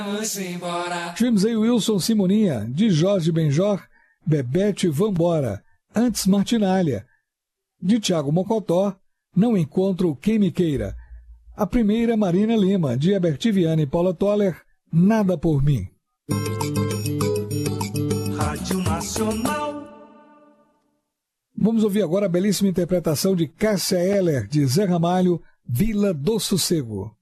Tivemos aí Wilson Simoninha, de Jorge Benjor, Bebete Vambora, Antes Martinalha, de Tiago Mocotó, Não Encontro Quem Me Queira. A primeira, Marina Lima, de Herbert Viana e Paula Toller, Nada por Mim. Rádio Nacional. Vamos ouvir agora a belíssima interpretação de Cássia Eller, de Zé Ramalho, Vila do Sossego.